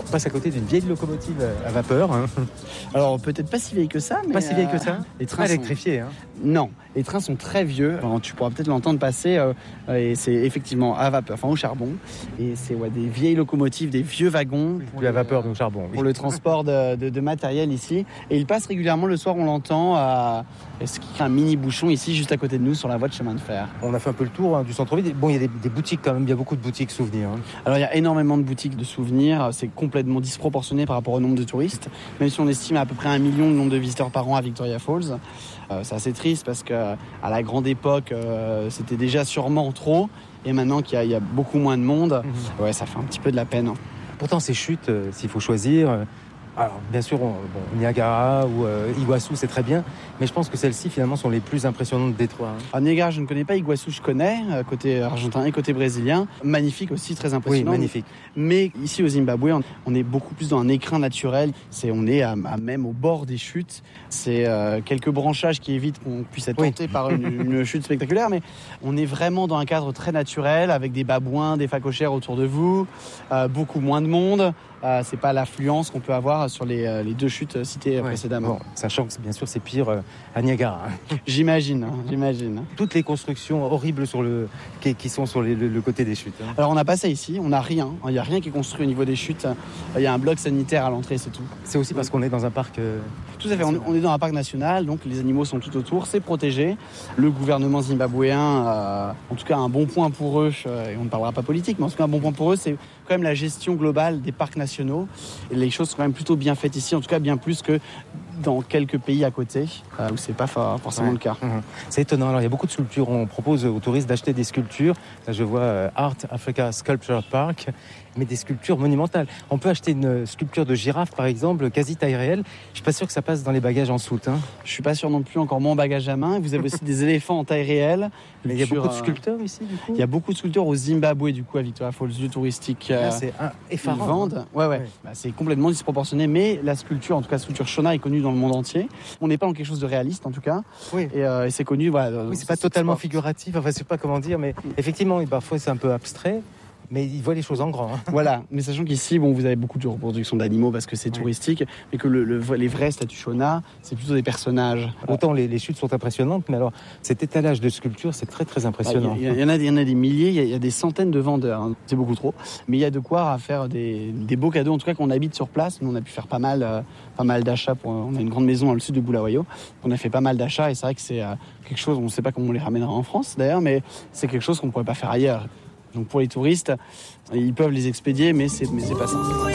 On passe à côté d'une vieille locomotive à vapeur. Hein. Alors peut-être pas si vieille que ça, mais... Pas si vieille que ça. Les trains électrifiés. Hein. Non, les trains sont très vieux. Enfin, tu pourras peut-être l'entendre passer. Et c'est effectivement à vapeur, enfin au charbon. Et c'est des vieilles locomotives, des vieux wagons. Plus à vapeur, donc charbon. Oui. Pour le transport de matériel ici. Et il passe régulièrement le soir, on l'entend, ce qui crée un mini bouchon ici, juste à côté de nous, sur la voie de chemin de fer. On a fait un peu le tour du centre-ville. Bon, il y a des boutiques quand même, il y a beaucoup de boutiques souvenirs. Hein. Alors il y a énormément de boutiques de souvenirs. C'est complètement disproportionné par rapport au nombre de touristes. Même si on estime à peu près 1 million de nombre de visiteurs par an à Victoria Falls. C'est assez triste parce qu'à la grande époque, c'était déjà sûrement trop. Et maintenant qu'il y a beaucoup moins de monde, ça fait un petit peu de la peine. Pourtant, ces chutes, s'il faut choisir... Alors, bien sûr, Niagara ou Iguaçu, c'est très bien, mais je pense que celles-ci, finalement, sont les plus impressionnantes des trois. Hein. À Niagara, je ne connais pas. Iguaçu, je connais, côté argentin et côté brésilien. Magnifique aussi, très impressionnant. Oui, magnifique. Mais ici, au Zimbabwe, on est beaucoup plus dans un écrin naturel. On est même au bord des chutes. C'est quelques branchages qui évitent qu'on puisse être tenté par une chute spectaculaire, mais on est vraiment dans un cadre très naturel, avec des babouins, des phacochères autour de vous, beaucoup moins de monde. C'est pas l'affluence qu'on peut avoir sur les 2 chutes citées précédemment. Bon, sachant que bien sûr c'est pire à Niagara. J'imagine. Toutes les constructions horribles qui sont sur le côté des chutes. Hein. Alors on n'a pas ça ici, on n'a rien. Il n'y a rien qui est construit au niveau des chutes. Il y a un bloc sanitaire à l'entrée, c'est tout. C'est aussi parce qu'on est dans un parc... Tout à fait, on est dans un parc national, donc les animaux sont tout autour, c'est protégé. Le gouvernement zimbabwéen, en tout cas un bon point pour eux, et on ne parlera pas politique, mais en tout cas un bon point pour eux, c'est quand même la gestion globale des parcs nationaux. Et les choses sont quand même plutôt bien faites ici, en tout cas bien plus que dans quelques pays à côté, où c'est pas forcément le cas. C'est étonnant, alors il y a beaucoup de sculptures, on propose aux touristes d'acheter des sculptures. Là je vois Art Africa Sculpture Park, mais des sculptures monumentales. On peut acheter une sculpture de girafe par exemple, quasi taille réelle. Je suis pas sûr que ça passe dans les bagages en soute. Hein. Je suis pas sûr non plus, encore moins en bagage à main. Vous avez aussi des éléphants en taille réelle. Mais il y a beaucoup de sculpteurs ici du coup. Il y a beaucoup de sculpteurs au Zimbabwe du coup, à Victoria Falls, lieu touristique. Là, c'est effarant. Ils vendent. Ouais. Bah, c'est complètement disproportionné, mais la sculpture, en tout cas la sculpture Shona, est connue dans le monde entier. On n'est pas dans quelque chose de réaliste en tout cas. Oui. Et c'est connu. Voilà. Oui, c'est pas totalement figuratif. Enfin, je sais pas comment dire, mais effectivement, parfois c'est un peu abstrait. Mais ils voient les choses en grand. Hein. Voilà, mais sachant qu'ici, vous avez beaucoup de reproduction d'animaux parce que c'est touristique, mais que les vrais statues Shona, c'est plutôt des personnages. Autant les chutes sont impressionnantes, mais alors cet étalage de sculptures, c'est très très impressionnant. Il y en a des milliers, il y a des centaines de vendeurs, hein. C'est beaucoup trop. Mais il y a de quoi faire des beaux cadeaux, en tout cas qu'on habite sur place. Nous, on a pu faire pas mal d'achats. On a une grande maison dans le sud de Bulawayo. On a fait pas mal d'achats et c'est vrai que c'est quelque chose, on ne sait pas comment on les ramènera en France d'ailleurs, mais c'est quelque chose qu'on ne pourrait pas faire ailleurs. Donc pour les touristes, ils peuvent les expédier, mais c'est pas simple.